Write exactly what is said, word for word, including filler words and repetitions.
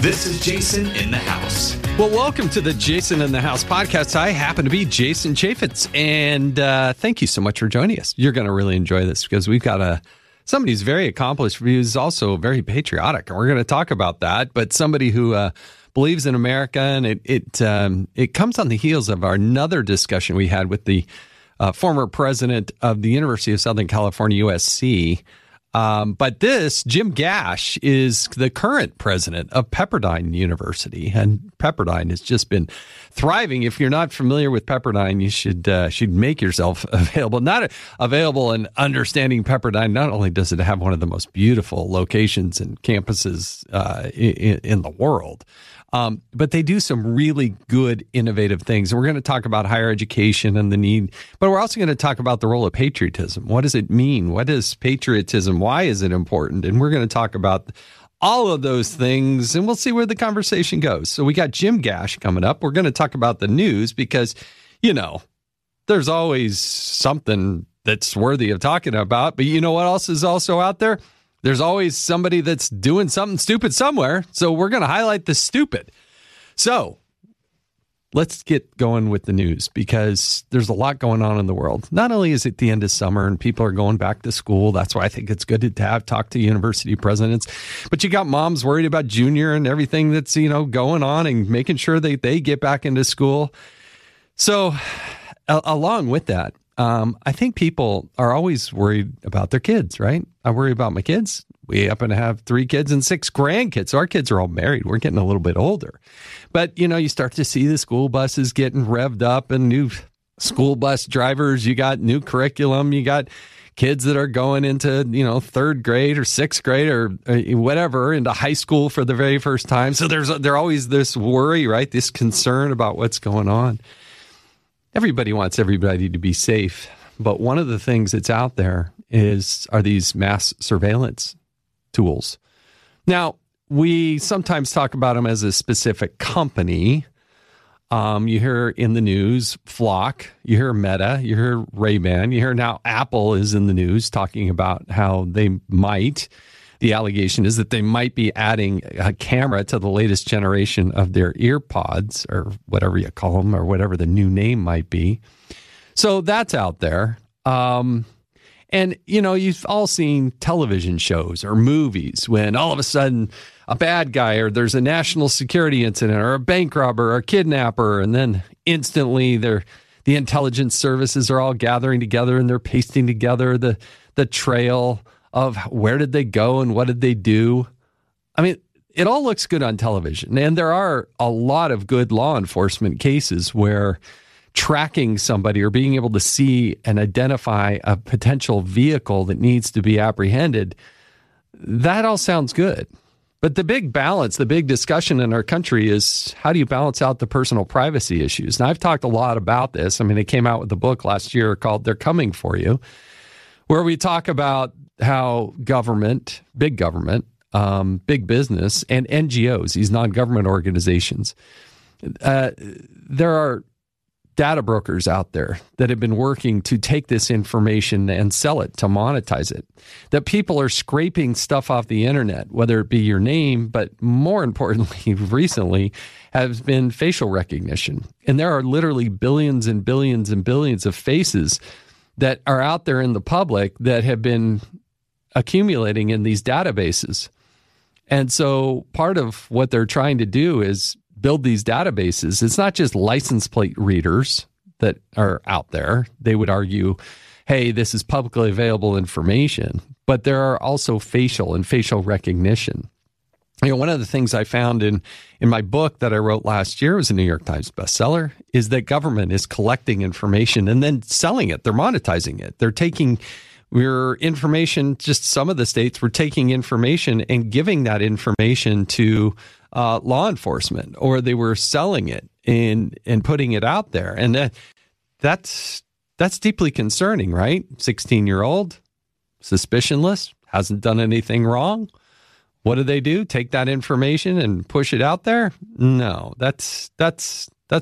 This is Jason in the House. Well, welcome to the Jason in the House podcast. I happen to be Jason Chaffetz, and uh, thank you so much for joining us. You're going to really enjoy this because we've got a somebody who's very accomplished, who's also very patriotic, and we're going to talk about that. But somebody who uh, believes in America, and it it um, it comes on the heels of our another discussion we had with the uh, former president of the University of Southern California, U S C. Um, but this, Jim Gash, is the current president of Pepperdine University, and Pepperdine has just been thriving. If you're not familiar with Pepperdine, you should uh, should make yourself available. Not available and understanding Pepperdine. Not only does it have one of the most beautiful locations and campuses uh, in, in the world, um, but they do some really good, innovative things. And we're going to talk about higher education and the need, but we're also going to talk about the role of patriotism. What does it mean? What is patriotism? Why is it important? And we're going to talk about all of those things, and we'll see where the conversation goes. So we got Jim Gash coming up. We're going to talk about the news because, you know, there's always something that's worthy of talking about. But you know what else is also out there? There's always somebody that's doing something stupid somewhere. So we're going to highlight the stupid. So let's get going with the news because there's a lot going on in the world. Not only is it the end of summer and people are going back to school. That's why I think it's good to have talk to university presidents. But you got moms worried about junior and everything that's, you know, going on and making sure that they get back into school. So a- along with that, Um, I think people are always worried about their kids, right? I worry about my kids. We happen to have three kids and six grandkids. So our kids are all married. We're getting a little bit older. But, you know, you start to see the school buses getting revved up and new school bus drivers. You got new curriculum. You got kids that are going into, you know, third grade or sixth grade or whatever, into high school for the very first time. So there's there's always this worry, right? This concern about what's going on. Everybody wants everybody to be safe, but one of the things that's out there is are these mass surveillance tools. Now, we sometimes talk about them as a specific company. Um, you hear in the news Flock, you hear Meta, you hear Ray-Ban, you hear now Apple is in the news talking about how they might, the allegation is that they might be adding a camera to the latest generation of their EarPods or whatever you call them or whatever the new name might be. So that's out there. Um, and, you know, you've all seen television shows or movies when all of a sudden a bad guy or there's a national security incident or a bank robber or a kidnapper, and then instantly they're, the intelligence services are all gathering together and they're pasting together the the trail of where did they go and what did they do. I mean, it all looks good on television. And there are a lot of good law enforcement cases where tracking somebody or being able to see and identify a potential vehicle that needs to be apprehended, that all sounds good. But the big balance, the big discussion in our country is how do you balance out the personal privacy issues? And I've talked a lot about this. I mean, it came out with a book last year called They're Coming For You, where we talk about how government, big government, um, big business, and N G Os, these non-government organizations, uh, there are data brokers out there that have been working to take this information and sell it, to monetize it. That people are scraping stuff off the internet, whether it be your name, but more importantly, recently, has been facial recognition. And there are literally billions and billions and billions of faces that are out there in the public that have been accumulating in these databases. And so part of what they're trying to do is build these databases. It's not just license plate readers that are out there. They would argue, hey, this is publicly available information, but there are also facial and facial recognition. You know, one of the things I found in, in my book that I wrote last year, was a New York Times bestseller, is that government is collecting information and then selling it. They're monetizing it. They're taking your information, just some of the states were taking information and giving that information to uh, law enforcement, or they were selling it and, and putting it out there. And uh, that's, that's deeply concerning, right? sixteen-year-old, suspicionless, hasn't done anything wrong. What do they do? Take that information and push it out there? No, that's that's